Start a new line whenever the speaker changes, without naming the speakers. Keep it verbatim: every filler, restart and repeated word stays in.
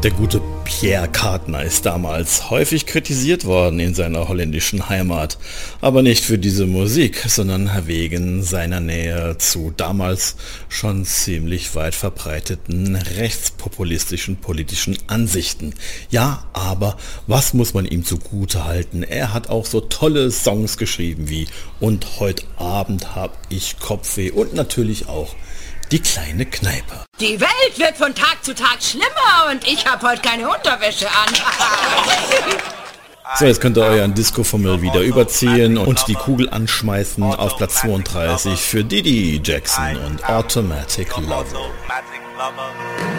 Der gute Pierre Cardin ist damals häufig kritisiert worden in seiner holländischen Heimat, aber nicht für diese Musik, sondern wegen seiner Nähe zu damals schon ziemlich weit verbreiteten rechtspopulistischen politischen Ansichten. Ja, aber was muss man ihm zugute halten? Er hat auch so tolle Songs geschrieben wie "Und heute Abend hab ich Kopfweh" und natürlich auch "Die kleine Kneipe".
Die Welt wird von Tag zu Tag schlimmer und ich habe heute keine Unterwäsche an.
So, jetzt könnt ihr euren Disco-Fummel wieder überziehen und die Kugel anschmeißen auf Platz zweiunddreißig für Didi Jackson und Automatic Lover.